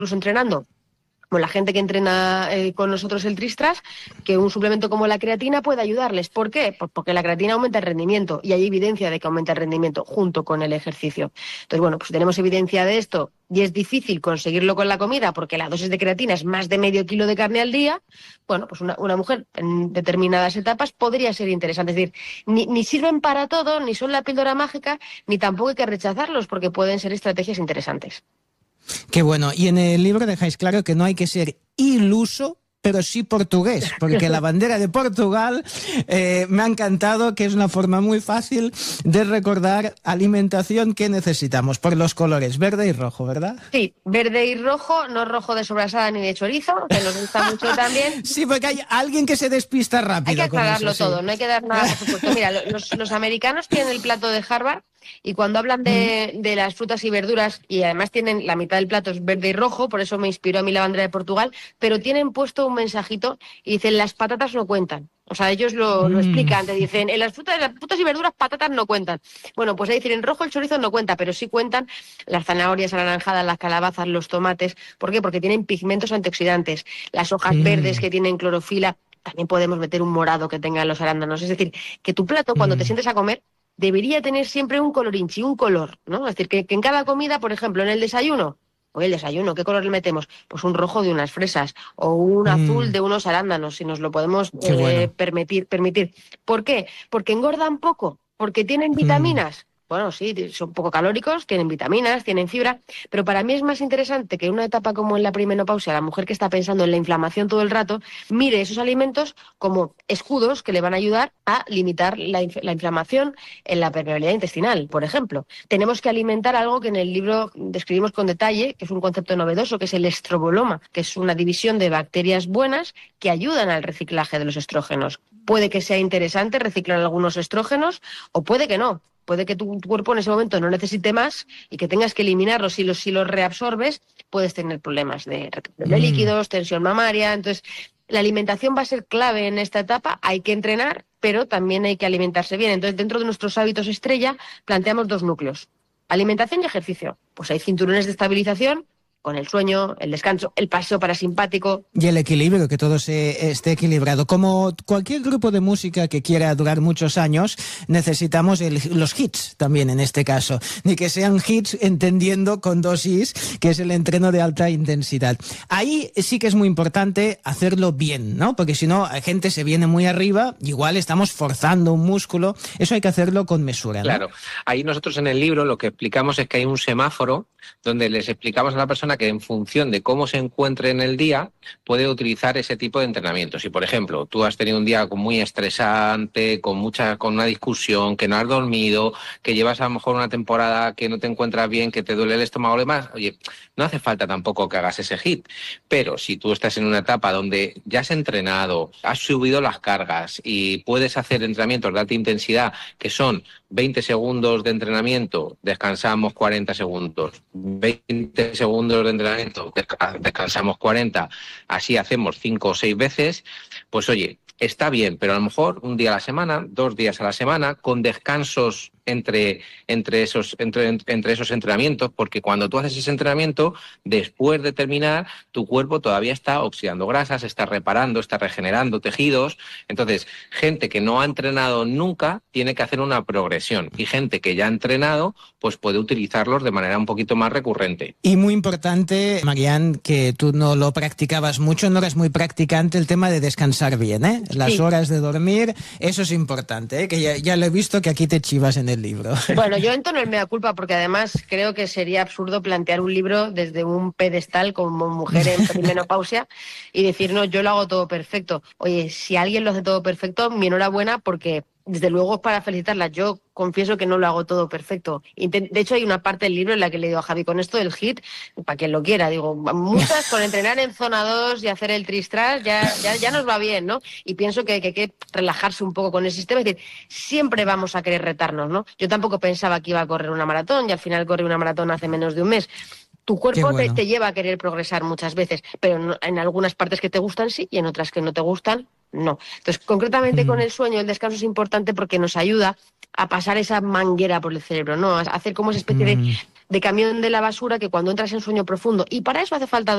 incluso entrenando, como la gente que entrena con nosotros el Tristras, que un suplemento como la creatina puede ayudarles. ¿Por qué? Pues porque la creatina aumenta el rendimiento y hay evidencia de que aumenta el rendimiento junto con el ejercicio. Entonces, bueno, pues tenemos evidencia de esto y es difícil conseguirlo con la comida porque la dosis de creatina es más de medio kilo de carne al día. Bueno, pues una mujer en determinadas etapas podría ser interesante. Es decir, ni sirven para todo, ni son la píldora mágica, ni tampoco hay que rechazarlos porque pueden ser estrategias interesantes. Qué bueno. Y en el libro dejáis claro que no hay que ser iluso, pero sí portugués, porque la bandera de Portugal me ha encantado, que es una forma muy fácil de recordar alimentación que necesitamos, por los colores verde y rojo, ¿verdad? Sí, verde y rojo, no rojo de sobrasada ni de chorizo, que nos gusta mucho también. Sí, porque hay alguien que se despista rápido. Hay que aclararlo eso, todo, sí. No hay que dar nada por supuesto. Mira, los americanos tienen el plato de Harvard y cuando hablan de las frutas y verduras, y además tienen la mitad del plato es verde y rojo, por eso me inspiró a mí la bandera de Portugal, pero tienen puesto un mensajito y dicen las patatas no cuentan. O sea, ellos lo explican, te dicen, en las frutas y verduras patatas no cuentan. Bueno, pues es decir, en rojo el chorizo no cuenta, pero sí cuentan las zanahorias anaranjadas, las calabazas, los tomates. ¿Por qué? Porque tienen pigmentos antioxidantes. Las hojas verdes que tienen clorofila, también podemos meter un morado que tengan los arándanos. Es decir, que tu plato, cuando te sientes a comer, debería tener siempre un colorinchi, un color, ¿no? Es decir, que en cada comida, por ejemplo, en el desayuno, oye, el desayuno, ¿qué color le metemos? Pues un rojo de unas fresas o un azul de unos arándanos, si nos lo podemos Bueno. permitir. ¿Por qué? Porque engordan poco, porque tienen vitaminas. Bueno, sí, son poco calóricos, tienen vitaminas, tienen fibra, pero para mí es más interesante que en una etapa como en la perimenopausia, la mujer que está pensando en la inflamación todo el rato, mire esos alimentos como escudos que le van a ayudar a limitar la inflamación en la permeabilidad intestinal, por ejemplo. Tenemos que alimentar algo que en el libro describimos con detalle, que es un concepto novedoso, que es el estroboloma, que es una división de bacterias buenas que ayudan al reciclaje de los estrógenos. Puede que sea interesante reciclar algunos estrógenos o puede que no. Puede que tu cuerpo en ese momento no necesite más y que tengas que eliminarlos. Si los reabsorbes, puedes tener problemas de retención de líquidos, tensión mamaria. Entonces, la alimentación va a ser clave en esta etapa. Hay que entrenar, pero también hay que alimentarse bien. Entonces, dentro de nuestros hábitos estrella, planteamos 2 núcleos: alimentación y ejercicio. Pues hay cinturones de estabilización con el sueño, el descanso, el paseo parasimpático. Y el equilibrio, que todo esté equilibrado. Como cualquier grupo de música que quiera durar muchos años, necesitamos los hits también en este caso. Ni que sean hits entendiendo con 2 is, que es el entreno de alta intensidad. Ahí sí que es muy importante hacerlo bien, ¿no? Porque si no, la gente se viene muy arriba, igual estamos forzando un músculo. Eso hay que hacerlo con mesura, ¿no? Claro. Ahí nosotros en el libro lo que explicamos es que hay un semáforo donde les explicamos a la persona que en función de cómo se encuentre en el día puede utilizar ese tipo de entrenamiento. Si, por ejemplo, tú has tenido un día muy estresante, con una discusión, que no has dormido, que llevas a lo mejor una temporada que no te encuentras bien, que te duele el estómago y demás, oye, no hace falta tampoco que hagas ese hit. Pero si tú estás en una etapa donde ya has entrenado, has subido las cargas y puedes hacer entrenamientos de alta intensidad, que son 20 segundos de entrenamiento, descansamos 40 segundos, 20 segundos de entrenamiento, descansamos 40, así hacemos 5 o 6 veces, pues oye, está bien, pero a lo mejor un día a la semana, 2 días a la semana, con descansos entre esos entrenamientos, porque cuando tú haces ese entrenamiento, después de terminar, tu cuerpo todavía está oxidando grasas, está reparando, está regenerando tejidos. Entonces, gente que no ha entrenado nunca tiene que hacer una progresión, y gente que ya ha entrenado pues puede utilizarlos de manera un poquito más recurrente. Y muy importante, Marian, que tú no lo practicabas mucho, no eras muy practicante, el tema de descansar bien, ¿eh? Las horas de dormir, eso es importante, ¿eh? Que ya lo he visto que aquí te chivas en el libro. Bueno, yo entono el mea culpa porque además creo que sería absurdo plantear un libro desde un pedestal como mujer en perimenopausia y decir, no, yo lo hago todo perfecto. Oye, si alguien lo hace todo perfecto, mi enhorabuena, porque desde luego es para felicitarla. Yo confieso que no lo hago todo perfecto. De hecho, hay una parte del libro en la que le digo a Javi, con esto del hit, para quien lo quiera, digo, muchas con entrenar en zona 2 y hacer el tristras ya nos va bien, ¿no? Y pienso que hay que relajarse un poco con el sistema. Es decir, siempre vamos a querer retarnos, ¿no? Yo tampoco pensaba que iba a correr una maratón y al final corrí una maratón hace menos de un mes. Tu cuerpo te lleva a querer progresar muchas veces, pero en algunas partes que te gustan sí y en otras que no te gustan no. Entonces, concretamente con el sueño, el descanso es importante porque nos ayuda a pasar esa manguera por el cerebro, ¿no? A hacer como esa especie de camión de la basura que cuando entras en sueño profundo, y para eso hace falta